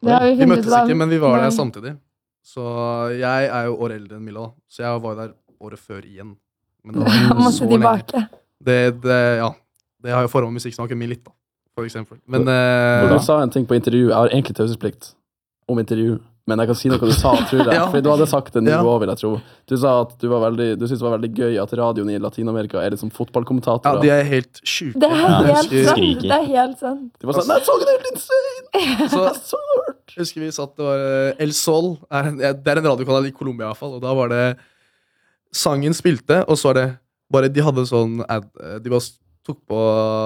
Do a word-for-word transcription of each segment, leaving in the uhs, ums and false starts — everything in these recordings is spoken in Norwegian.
Det har vi Vi funnet møttes ut av. ikke, men vi var Nei. der samtidig. Så jeg er jo år eldre enn Milla, da. Så jeg var der året før igjen. Men det var ikke Masse så lenge. tilbake. Det, det, ja. Det har jo forhold med musikksmaken min litt, da. For eksempel. Men Du eh, sa en ting på intervju. Jeg har egentlig taushetsplikt om intervju. Men jeg kan si noe du sa, tror jeg. Ja. Fordi du hadde sagt det nå Ja. òg, vil jeg tro. Du sa at du, var veldig, du syntes det var veldig gøy at radioen i Latinamerika er litt som ja, fotballkommentatorer. de er helt sjuke. Det er Ja, helt jeg sant. skriker. Det er helt sant. De var sånn That's so helt insane! Så That's so hurt! jeg husker vi satt, det var eh, El Sol, er en, det er en radiokanal i Colombia i hvert fall, og da var det sangen spilte, og så var det bare, de hadde sånn ad, de bare tok på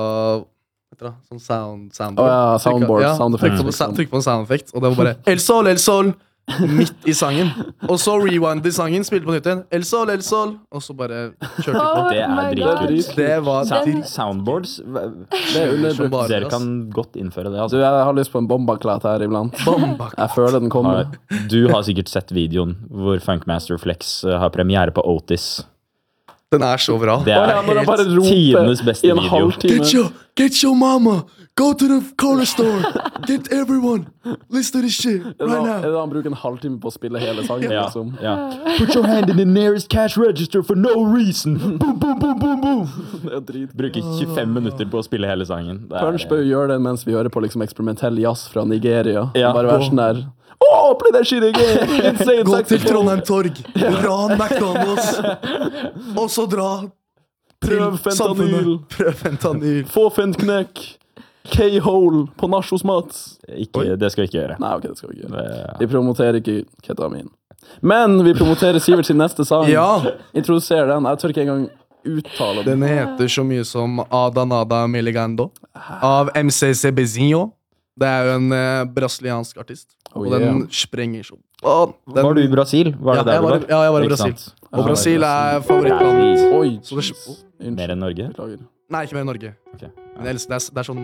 vet du da, sånn sound, soundboard. Å ja, soundboard, ja, sound effects, trykk på, liksom. trykk på en sound effect, og det var bare El Sol, El Sol, midt i sangen. Og så rewind i sangen, spilte på nytt igjen. El Sol, El Sol, og så bare kjørte vi på. Oh Det er my dritkult. God. Det var Sound, drit soundboards, hva- Det er underbrukt. som bare, dere ass. kan godt innføre det. Du, Altså. jeg har lyst på en bombaklat her iblant. Bombak. Jeg føler den kommer. Har- Du har sikkert sett videoen hvor Funkmaster Flex eh, har premiere på Otis. Den er så bra. Det Å ja, er når han bare helt roper tidenes beste i en video. halvtime. Get your, get your mama. Go to the corner store. Get everyone. Listen to this shit Er det right da- er det now. da han bruker en halvtime på å spille hele sangen? Ja, liksom? ja. Put your hand in the nearest cash register for no reason. Boom, boom, boom, boom, boom. Det er drit. Bruker tjuefem minutter på å spille hele sangen. Det er- Punch bør jo gjøre det mens vi hører på liksom eksperimentell jazz fra Nigeria. Ja. Bare være sånn der Åh, play that shit again! Insane Gå til saxophone. Trondheim Torg. Ran McDonalds. Og så dra til Prøv fentanyl. samfunnet. Prøv fentanyl. Få fentknekk. K-hole på nachos mat. Ikke, det skal vi ikke gjøre. Nei, ok, det skal vi ikke gjøre. Det, Vi promoterer ikke ketamin. Men vi promoterer Sivert sin neste sang. Ja, Introduser den. Jeg tør ikke engang uttale den. den heter så mye som Ada Nada Meligando av M C C Bezinho. Det er jo en eh, brasiliansk artist. Oh, Og den yeah. sprenger så Å, den, var du i Brasil? Var Ja, det der jeg du var, var? ja, jeg var i Ikke Brasil. sant? Og Brasil er favorittlandet mitt. Oi, Så det- jeez. Unnskyld. Mer enn Norge? Beklager. Nei, ikke mer i Norge. Ok. Men ellers, det, er, det er sånn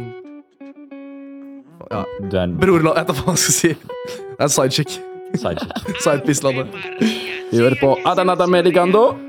Ja, Du er en brorland, jeg vet ikke hva jeg skal si. Det er sidechick. sidechick. Sidepiece-landet. Vi hører på Adanada Meligando.